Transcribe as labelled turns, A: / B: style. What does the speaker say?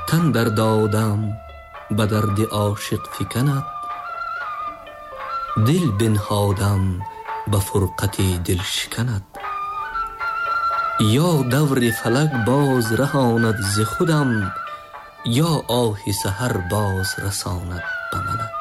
A: تن در دادم به درد عاشق فکنت، دل بنهادم به فرقت دل شکنت. یا دور فلک باز رهاند ز خودم، یا آه سحر باز رساند به منت.